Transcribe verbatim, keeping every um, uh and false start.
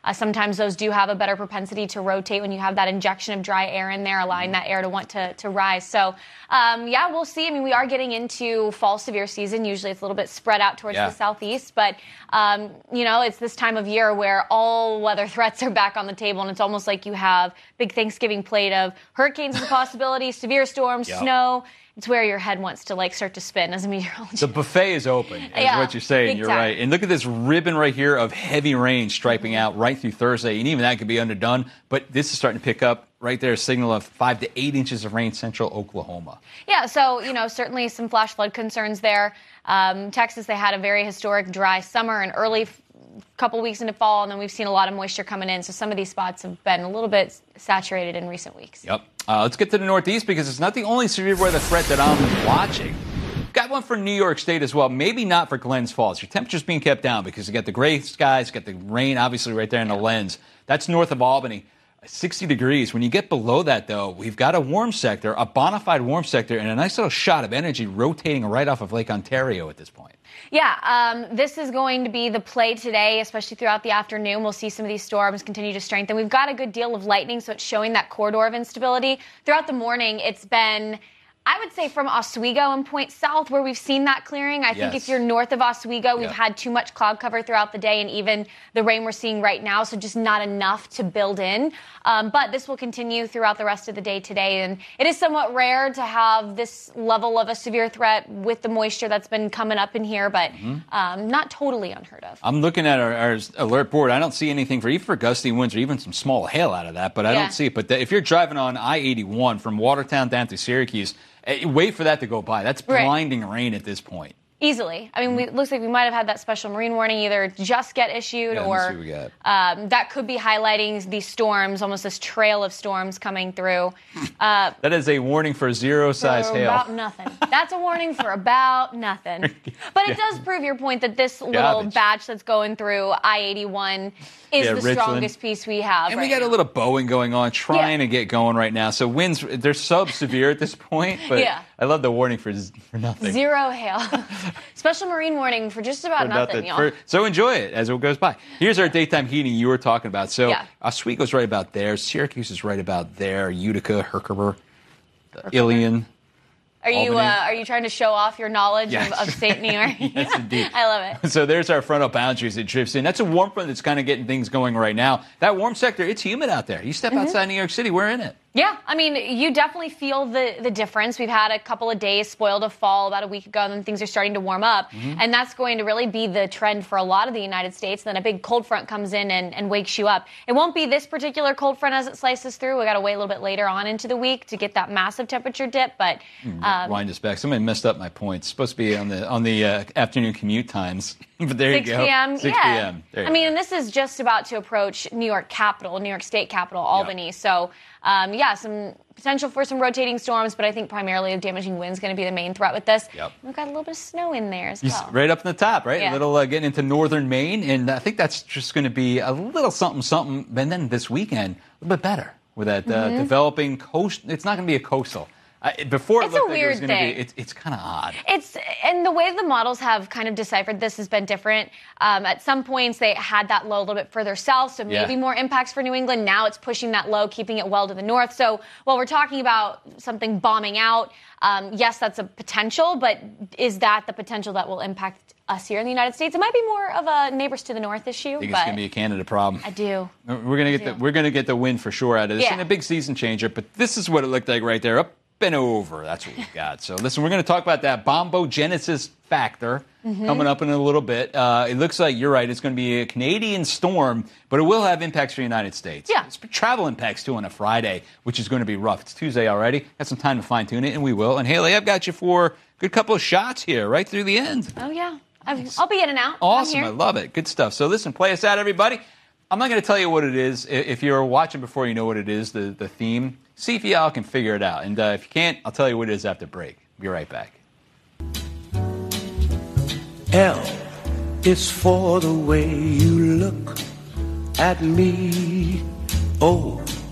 Uh, sometimes those do have a better propensity to rotate when you have that injection of dry air in there, allowing that air to want to, to rise. So, um, yeah, we'll see. I mean, we are getting into fall severe season. Usually it's a little bit spread out towards yeah. the southeast. But, um, you know, it's this time of year where all weather threats are back on the table. And it's almost like you have big Thanksgiving plate of hurricanes as a possibility, severe storms, yep. snow. It's where your head wants to, like, start to spin as a meteorologist. The buffet is open, is yeah, what you're saying. You're time. right. And look at this ribbon right here of heavy rain striping out right through Thursday. And even that could be underdone. But this is starting to pick up right there, a signal of five to eight inches of rain, central Oklahoma. Yeah, so, you know, certainly some flash flood concerns there. Um, Texas, they had a very historic dry summer and early f- couple weeks into fall, and then we've seen a lot of moisture coming in. So some of these spots have been a little bit saturated in recent weeks. Yep. Uh, let's get to the Northeast because it's not the only severe weather threat that I'm watching. Got one for New York State as well. Maybe not for Glens Falls. Your temperature's being kept down because you got the gray skies, you got the rain obviously right there in the lens. That's north of Albany. sixty degrees. When you get below that, though, we've got a warm sector, a bona fide warm sector, and a nice little shot of energy rotating right off of Lake Ontario at this point. Yeah, um, this is going to be the play today, especially throughout the afternoon. We'll see some of these storms continue to strengthen. We've got a good deal of lightning, so it's showing that corridor of instability. Throughout the morning, it's been, I would say, from Oswego and Point South, where we've seen that clearing. I yes. think if you're north of Oswego, we've yep. had too much cloud cover throughout the day, and even the rain we're seeing right now, so just not enough to build in. Um, but this will continue throughout the rest of the day today, and it is somewhat rare to have this level of a severe threat with the moisture that's been coming up in here, but mm-hmm. um, not totally unheard of. I'm looking at our, our alert board. I don't see anything for even for gusty winds or even some small hail out of that, but I yeah. don't see it. But the, if you're driving on I eighty-one from Watertown down to Syracuse, wait for that to go by. That's blinding right. rain at this point. Easily. I mean, we, it looks like we might have had that special marine warning either just get issued yeah, or um, that could be highlighting these storms, almost this trail of storms coming through. Uh, that is a warning for zero-size hail. About nothing. That's a warning for about nothing. But it does prove your point that this little Garbage. batch that's going through I eighty-one is yeah, the Richland. strongest piece we have. And right we got now. a little bowing going on, trying yeah. to get going right now. So winds, they're sub-severe at this point, but yeah. I love the warning for, for nothing. Zero hail. Special marine warning for just about for nothing, nothing. y'all. For, so enjoy it as it goes by. Here's our daytime heating you were talking about. So yeah. Oswego's right about there. Syracuse is right about there. Utica, Herkimer, Ilion. Are you uh, are you trying to show off your knowledge yes. of, of Saint New York? Yes, indeed. I love it. So there's our frontal boundaries that drifts in. That's a warm front that's kind of getting things going right now. That warm sector, it's humid out there. You step mm-hmm. outside New York City, we're in it. Yeah, I mean, you definitely feel the, the difference. We've had a couple of days spoiled of fall about a week ago, and then things are starting to warm up. Mm-hmm. And that's going to really be the trend for a lot of the United States. Then a big cold front comes in and, and wakes you up. It won't be this particular cold front as it slices through. We got to wait a little bit later on into the week to get that massive temperature dip. But um, wind us back. Somebody messed up my points. It's supposed to be on the on the uh, afternoon commute times. But there you go. six p.m. six Yeah. p.m. There you I mean, go. and this is just about to approach New York capital, New York State capital, Albany. Yep. So, um, yeah, some potential for some rotating storms, but I think primarily damaging winds going to be the main threat with this. Yep. We've got a little bit of snow in there as You well. Right up in the top, right? Yeah. A little uh, getting into northern Maine, and I think that's just going to be a little something, something. And then this weekend, a little bit better with that uh, mm-hmm. developing coast. It's not going to be a coastal. I, before it it's looked a like weird it was going to thing. be, it's, it's kind of odd. It's and the way the models have kind of deciphered this has been different. Um, at some points, they had that low a little bit further south, so maybe yeah. more impacts for New England. Now it's pushing that low, keeping it well to the north. So while we're talking about something bombing out, um, yes, that's a potential, but is that the potential that will impact us here in the United States? It might be more of a neighbors to the north issue. I think but it's going to be a Canada problem. I do. We're going to get the we're going to get the win for sure out of this, yeah. and a big season changer. But this is what it looked like right there. Up and over. That's what we've got. So listen, we're going to talk about that bombogenesis factor mm-hmm. coming up in a little bit. Uh, it looks like you're right. It's going to be a Canadian storm, but it will have impacts for the United States. Yeah. It's travel impacts too on a Friday, which is going to be rough. It's Tuesday already. Got some time to fine tune it, and we will. And Haley, I've got you for a good couple of shots here, right through the end. Oh yeah, I've, I'll be in and out. Awesome. I love it. Good stuff. So listen, play us out, everybody. I'm not going to tell you what it is. If you're watching before you know what it is, the, the theme, see if y'all can figure it out. And uh, if you can't, I'll tell you what it is after break. Be right back. L is for the way you look at me. O